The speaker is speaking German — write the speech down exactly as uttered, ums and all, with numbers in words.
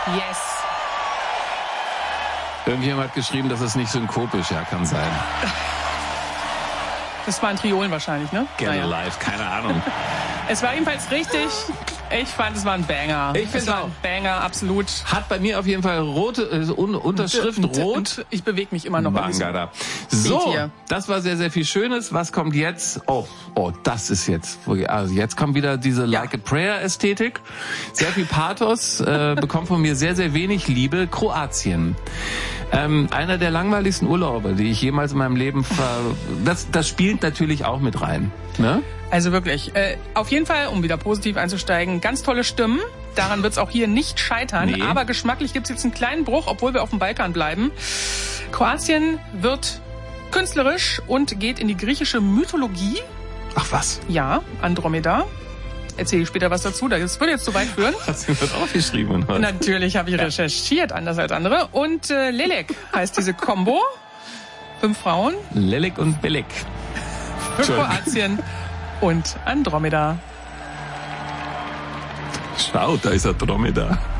Yes. Irgendjemand hat geschrieben, das ist nicht synkopisch. Ja, kann sein. Das waren Triolen wahrscheinlich, ne? Get Naja. Alive, keine Ahnung. Es war jedenfalls richtig. Ich fand, es war ein Banger. Ich finde es war auch. ein Banger, absolut. Hat bei mir auf jeden Fall rote äh, Un- Unterschrift Und, rot. und ich bewege mich immer noch ein bisschen. Bangada. So, hier. das war sehr, sehr viel Schönes. Was kommt jetzt? Oh, oh, das ist jetzt. Also jetzt kommt wieder diese Ja. Like a Prayer Ästhetik. Sehr viel Pathos, äh, bekommt von mir sehr, sehr wenig Liebe. Kroatien. Ähm, einer der langweiligsten Urlaube, die ich jemals in meinem Leben ver... Das, das spielt natürlich auch mit rein. Ne? Also wirklich, äh, auf jeden Fall, um wieder positiv einzusteigen, ganz tolle Stimmen. Daran wird es auch hier nicht scheitern. Nee. Aber geschmacklich gibt es jetzt einen kleinen Bruch, obwohl wir auf dem Balkan bleiben. Kroatien wird künstlerisch und geht in die griechische Mythologie. Ach was? Ja, Andromeda. Erzähle ich später was dazu. Das würde jetzt zu weit führen. Hast du das aufgeschrieben? Oder? Natürlich habe ich recherchiert, anders als andere. Und äh, Lelek heißt diese Combo. Fünf Frauen Lelek und Belek. für Kroatien und Andromeda. Schau, da ist Andromeda.